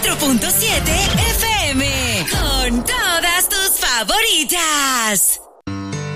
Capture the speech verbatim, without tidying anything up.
cuatro punto siete F M. Con todas tus favoritas.